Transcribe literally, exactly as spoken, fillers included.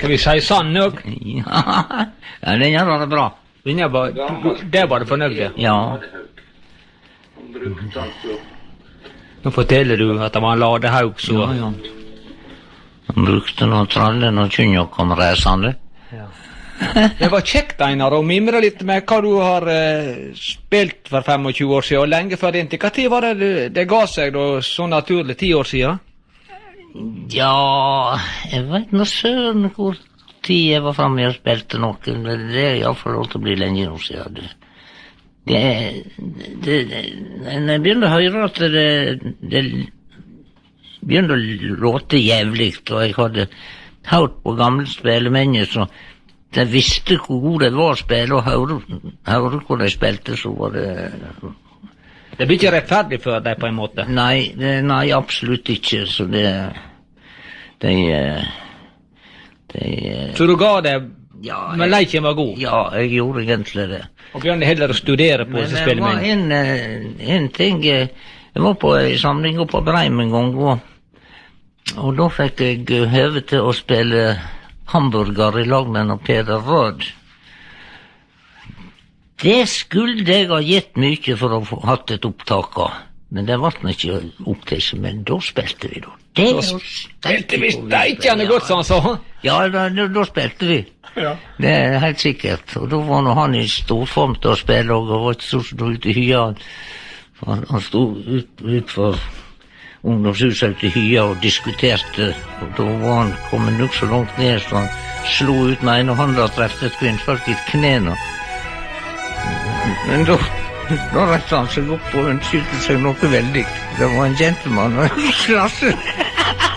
Skal vi si sann nok? Ja, ja den gjør det bra. Vinner bare, det var det fornøyde. Ja. Nå forteller du at det var en ladehaug, så... Ja, ja. Han brukte noen trallen og kjønnjokken reisende. Ja. Det var kjekt, Einar, å mimre litt med hva du har eh, spilt for tjuefem år siden, og lenge før din tid. Hva tid var det det, det ga seg da, så naturlig, ti år siden? Ja, jeg vet nå søren hvor tid jeg var fremme og spilte noe, men det er i alle fall lov til å bli lenge nå siden. Det, det, det, det, når jeg begynner å høre at det, det begynner å låte jævligt, og jeg hadde hørt på gamle spelemenn, så de visste hvor god det var å spille, og høre, høre hvor de spilte, så var det... Det blir ikke rettferdig for deg på en måte? Nei, det, nei, absolutt ikke, så det... De... de så du ga det, ja, men leiken var god? Ja, jeg gjorde egentlig det. Og begynte heller å studere på disse spillemenn? Men det var en, en ting, jeg var på en samling på Breim en gang, og, og da fikk jeg høve til å spille hamburger i lag med Peder Rød. Det skulle jeg ha gitt mye for å få hatt et opptak av, men det var ikke opptaket, men da spilte vi da. Det da spilte vi steikende godt, som han sa. Ja, da, da, da spilte vi. Ja. Det er helt sikkert, og da var nå han i storform til å spille, og var ikke så stod ut i hya. Han, han stod ut, ut for ungdomshuset ut i hya og diskuterte, og da var han kommet nok så langt ned, så han slo ut med en og hånda og trefte et kvinnfolk i knæene. Men da, da rettet han seg opp og unnskyldte seg noe veldig. Det var en gentleman og en klasse.